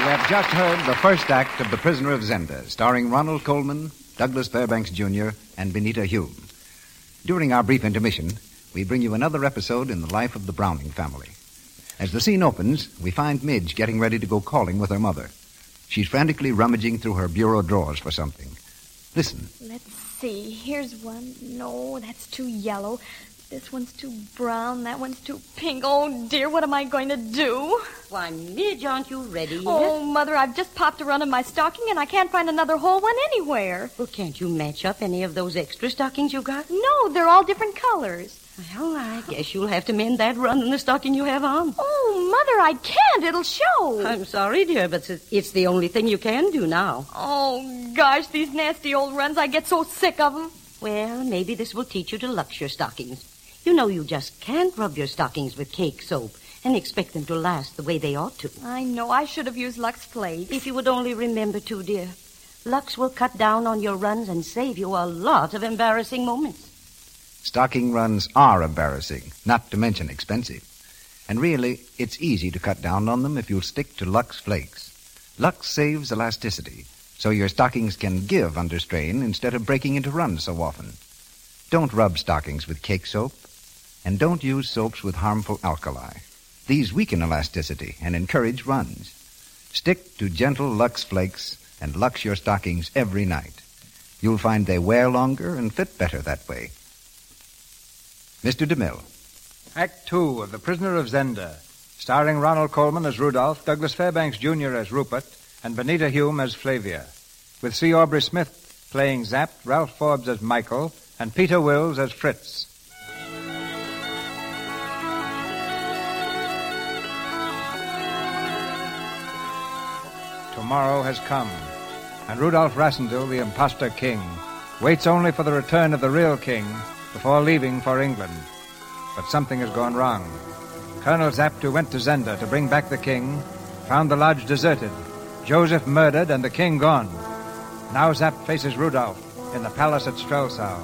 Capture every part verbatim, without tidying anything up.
You have just heard the first act of The Prisoner of Zenda, starring Ronald Colman, Douglas Fairbanks Junior, and Benita Hume. During our brief intermission, we bring you another episode in the life of the Browning family. As the scene opens, we find Midge getting ready to go calling with her mother. She's frantically rummaging through her bureau drawers for something. Listen. Let's see. Here's one. No, that's too yellow. This one's too brown. That one's too pink. Oh, dear, what am I going to do? Why, Midge, aren't you ready yet? Oh, Mother, I've just popped a run in my stocking, and I can't find another whole one anywhere. Well, can't you match up any of those extra stockings you got? No, they're all different colors. Well, I guess you'll have to mend that run in the stocking you have on. Oh, Mother, I can't. It'll show. I'm sorry, dear, but it's the only thing you can do now. Oh, gosh, these nasty old runs. I get so sick of them. Well, maybe this will teach you to lux your stockings. You know you just can't rub your stockings with cake soap and expect them to last the way they ought to. I know. I should have used Lux Flakes. If you would only remember to, dear. Lux will cut down on your runs and save you a lot of embarrassing moments. Stocking runs are embarrassing, not to mention expensive. And really, it's easy to cut down on them if you'll stick to Lux Flakes. Lux saves elasticity, so your stockings can give under strain instead of breaking into runs so often. Don't rub stockings with cake soap, and don't use soaps with harmful alkali. These weaken elasticity and encourage runs. Stick to gentle Lux Flakes and Lux your stockings every night. You'll find they wear longer and fit better that way. Mister DeMille. Act Two of The Prisoner of Zenda, starring Ronald Colman as Rudolph, Douglas Fairbanks Junior as Rupert, and Benita Hume as Flavia, with C. Aubrey Smith playing Zapp, Ralph Forbes as Michael, and Peter Wills as Fritz. Tomorrow has come, and Rudolph Rassendyll, the impostor king, waits only for the return of the real king before leaving for England. But something has gone wrong. Colonel Zapp, who went to Zenda to bring back the king, found the lodge deserted, Joseph murdered, and the king gone. Now Zapp faces Rudolph in the palace at Strelsau.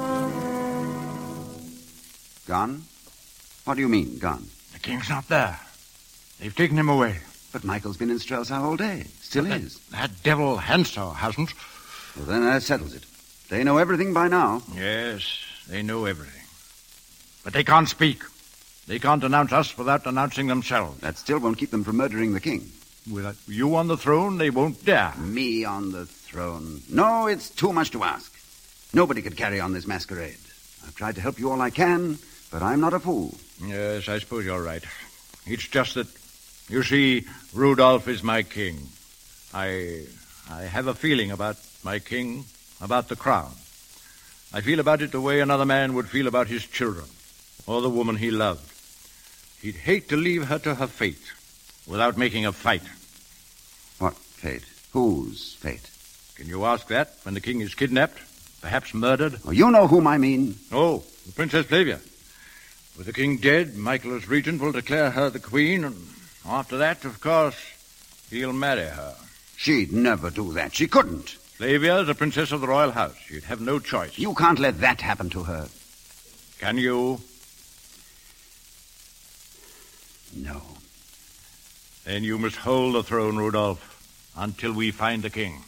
Gone? What do you mean, gone? The king's not there. They've taken him away. But Michael's been in Strelsau all day. Still But is. That, that devil Hansau hasn't. Well, then that settles it. They know everything by now. Yes, they know everything. But they can't speak. They can't announce us without announcing themselves. That still won't keep them from murdering the king. With you on the throne, they won't dare. Me on the throne. No, it's too much to ask. Nobody could carry on this masquerade. I've tried to help you all I can, but I'm not a fool. Yes, I suppose you're right. It's just that, you see, Rudolph is my king. I, I have a feeling about my king, about the crown. I feel about it the way another man would feel about his children, or the woman he loved. He'd hate to leave her to her fate without making a fight. What fate? Whose fate? Can you ask that when the king is kidnapped, perhaps murdered? Oh, you know whom I mean. Oh, the Princess Flavia. With the king dead, Michael as regent will declare her the queen, and after that, of course, he'll marry her. She'd never do that. She couldn't. Flavia is a princess of the royal house. She'd have no choice. You can't let that happen to her. Can you? No. Then you must hold the throne, Rudolph, until we find the king.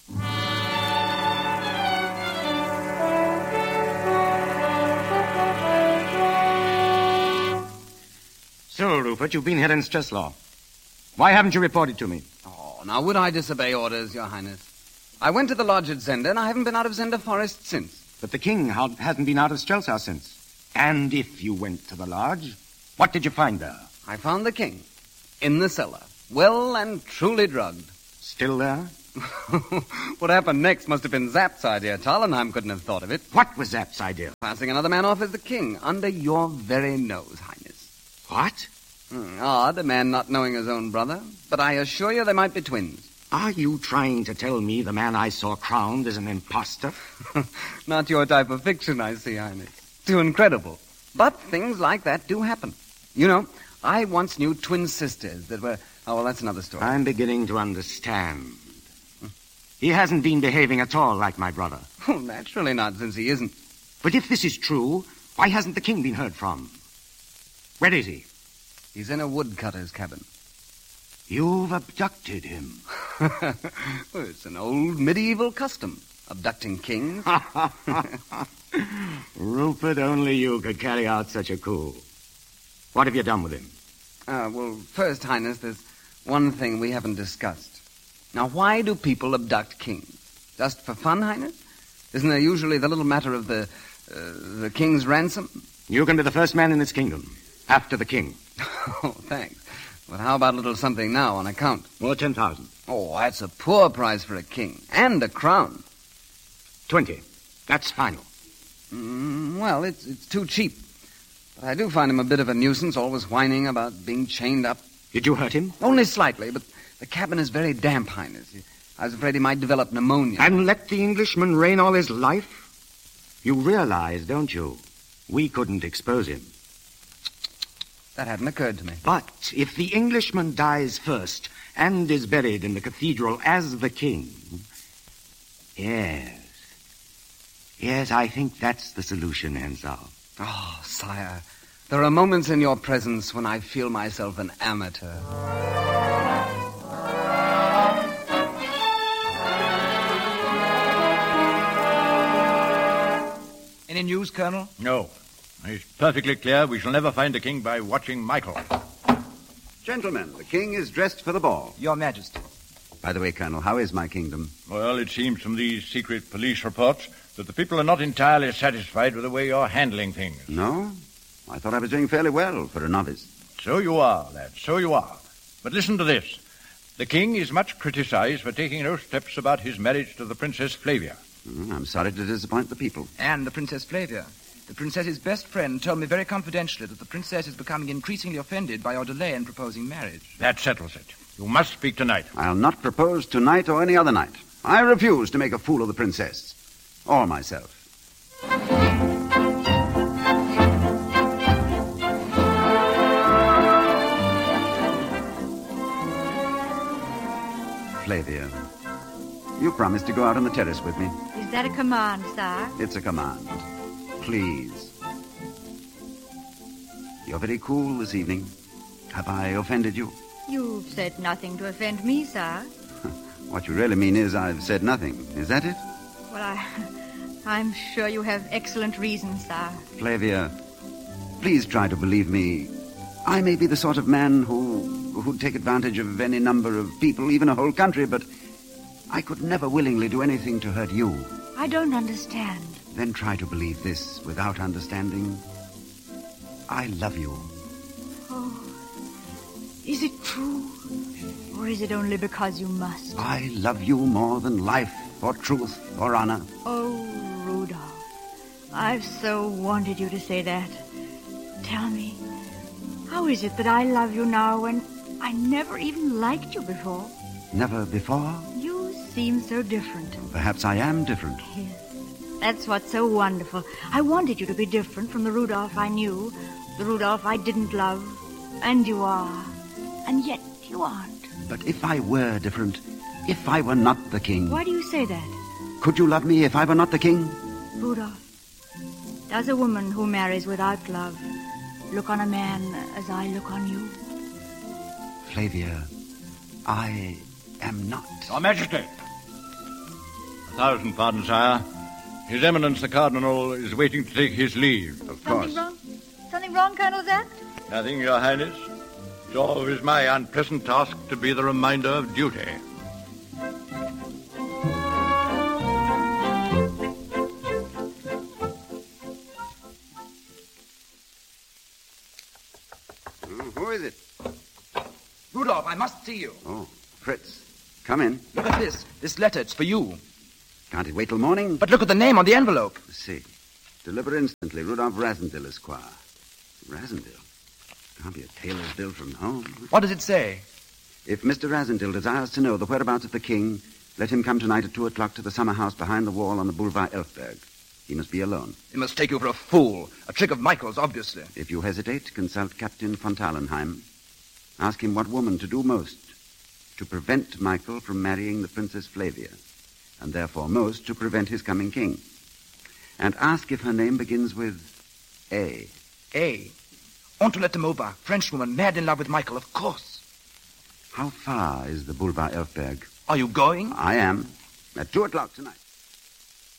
So, Rupert, you've been here in Stresslaw. Why haven't you reported to me? Oh, now would I disobey orders, Your Highness? I went to the lodge at Zenda, and I haven't been out of Zenda Forest since. But the king ha- hasn't been out of Strelsau since. And if you went to the lodge, what did you find there? I found the king in the cellar, well and truly drugged. Still there? What happened next must have been Zapp's idea. Tallenheim couldn't have thought of it. What was Zapp's idea? Passing another man off as the king, under your very nose, Highness. What? Hmm, odd, a man not knowing his own brother. But I assure you they might be twins. Are you trying to tell me the man I saw crowned is an imposter? Not your type of fiction, I see, Highness. Too incredible. But things like that do happen. You know, I once knew twin sisters that were... Oh, well, that's another story. I'm beginning to understand. He hasn't been behaving at all like my brother. Oh, naturally not, since he isn't. But if this is true, why hasn't the king been heard from? Where is he? He's in a woodcutter's cabin. You've abducted him. Well, it's an old medieval custom, abducting kings. Rupert, only you could carry out such a coup. What have you done with him? Uh, well, first, Highness, there's one thing we haven't discussed. Now, why do people abduct kings? Just for fun, Highness? Isn't there usually the little matter of the, uh, the king's ransom? You can be the first man in this kingdom, after the king. Oh, thanks. But how about a little something now on account? Well, ten thousand. Oh, that's a poor price for a king. And a crown. Twenty. That's final. Mm, well, it's, it's too cheap. But I do find him a bit of a nuisance, always whining about being chained up. Did you hurt him? Only slightly, but the cabin is very damp, Highness. I was afraid he might develop pneumonia. And let the Englishman reign all his life? You realize, don't you, we couldn't expose him. That hadn't occurred to me. But if the Englishman dies first and is buried in the cathedral as the king, yes, yes, I think that's the solution, Ansel. Oh, sire, there are moments in your presence when I feel myself an amateur. Any news, Colonel? No. It's perfectly clear we shall never find the king by watching Michael. Gentlemen, the king is dressed for the ball. Your Majesty. By the way, Colonel, how is my kingdom? Well, it seems from these secret police reports that the people are not entirely satisfied with the way you're handling things. No? I thought I was doing fairly well for a novice. So you are, lad, so you are. But listen to this. The king is much criticized for taking no steps about his marriage to the Princess Flavia. Mm, I'm sorry to disappoint the people. And the Princess Flavia. The princess's best friend told me very confidentially that the princess is becoming increasingly offended by your delay in proposing marriage. That settles it. You must speak tonight. I'll not propose tonight or any other night. I refuse to make a fool of the princess. Or myself. Flavia, you promised to go out on the terrace with me. Is that a command, sir? It's a command. Please. You're very cool this evening. Have I offended you? You've said nothing to offend me, sir. What you really mean is I've said nothing. Is that it? Well, I... I'm sure you have excellent reasons, sir. Flavia, please try to believe me. I may be the sort of man who... who'd take advantage of any number of people, even a whole country, but I could never willingly do anything to hurt you. I don't understand. Then try to believe this without understanding. I love you. Oh, is it true? Or is it only because you must? I love you more than life, or truth, or honor. Oh, Rudolph, I've so wanted you to say that. Tell me, how is it that I love you now when I never even liked you before? Never before? You seem so different. Perhaps I am different. Yes. That's what's so wonderful. I wanted you to be different from the Rudolph I knew, the Rudolph I didn't love. And you are. And yet you aren't. But if I were different, if I were not the king... Why do you say that? Could you love me if I were not the king? Rudolph, does a woman who marries without love look on a man as I look on you? Flavia, I am not. Your Majesty. A thousand pardons, sire. His Eminence the Cardinal is waiting to take his leave. Of Something course. wrong? Something wrong, Colonel Zapp? Nothing, Your Highness. It always my unpleasant task to be the reminder of duty. Oh, who is it? Rudolph, I must see you. Oh, Fritz. Come in. Look at this. This letter, it's for you. Can't it wait till morning? But look at the name on the envelope. Let's see. Deliver instantly, Rudolph Rasendil, Esquire. Rasendil? Can't be a tailor's bill from home. What does it say? If Mister Rasendil desires to know the whereabouts of the king, let him come tonight at two o'clock to the summer house behind the wall on the Boulevard Elfberg. He must be alone. He must take you for a fool. A trick of Michael's, obviously. If you hesitate, consult Captain von Talenheim. Ask him what woman to do most to prevent Michael from marrying the Princess Flavia, and therefore most to prevent his coming king. And ask if her name begins with A. A. Antoinette de Maubach, Frenchwoman, mad in love with Michael, of course. How far is the Boulevard Elfberg? Are you going? I am. At two o'clock tonight.